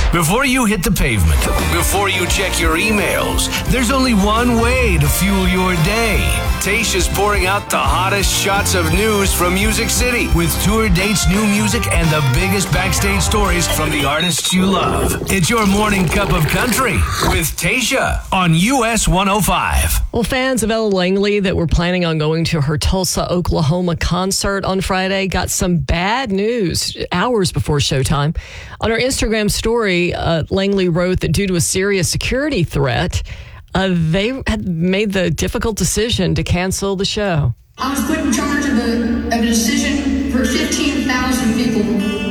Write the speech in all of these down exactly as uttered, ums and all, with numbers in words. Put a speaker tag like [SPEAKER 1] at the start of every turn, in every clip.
[SPEAKER 1] Before you hit the pavement, before you check your emails, there's only one way to fuel your day. Tayshia's pouring out the hottest shots of news from Music City with tour dates, new music, and the biggest backstage stories from the artists you love. It's your morning cup of country with Tayshia on U S one oh five.
[SPEAKER 2] Well, fans of Ella Langley that were planning on going to her Tulsa, Oklahoma concert on Friday got some bad news hours before showtime. On her Instagram story, uh, Langley wrote that due to a serious security threat, uh, they had made the difficult decision to cancel the show.
[SPEAKER 3] I was put in charge of a, of a decision for fifteen thousand people,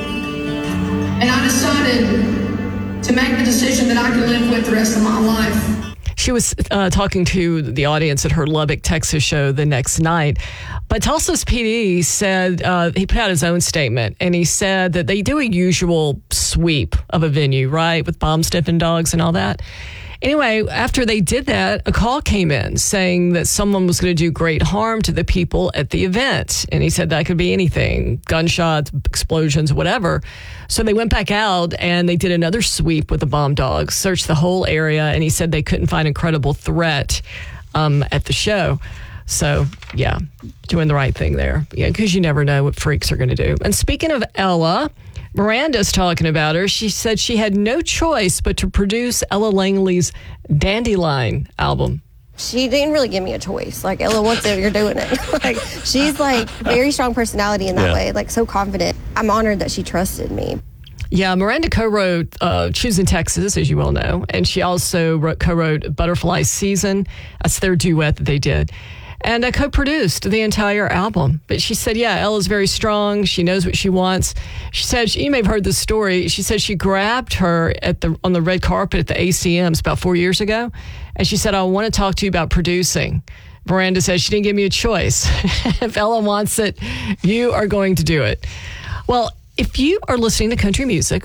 [SPEAKER 3] and I decided to make the decision that I can live with the rest of my life.
[SPEAKER 2] She was uh, talking to the audience at her Lubbock, Texas show the next night. But Tulsa's P D said, uh, he put out his own statement, and he said that they do a usual sweep of a venue, right, with bomb sniffing dogs and all that. Anyway, after they did that, a call came in saying that someone was going to do great harm to the people at the event. And he said that could be anything, gunshots, explosions, whatever. So they went back out and they did another sweep with the bomb dogs, searched the whole area, and he said they couldn't find a credible threat um, at the show. So, yeah, doing the right thing there. Yeah, because you never know what freaks are going to do. And speaking of Ella, Miranda's talking about her. She said she had no choice but to produce Ella Langley's Dandelion album.
[SPEAKER 4] She didn't really give me a choice. Like, Ella wants it, you're doing it. Like, she's like very strong personality in that yeah. way, like so confident. I'm honored that she trusted me.
[SPEAKER 2] Yeah, Miranda co-wrote uh, Choosing Texas, as you well know, and she also wrote, co-wrote Butterfly Season. That's their duet that they did. And I co-produced the entire album. But she said, yeah, Ella's very strong. She knows what she wants. She said, she, you may have heard this story. She said she grabbed her at the on the red carpet at the A C Ms about four years ago. And she said, I want to talk to you about producing. Miranda said, she didn't give me a choice. If Ella wants it, you are going to do it. Well, if you are listening to country music,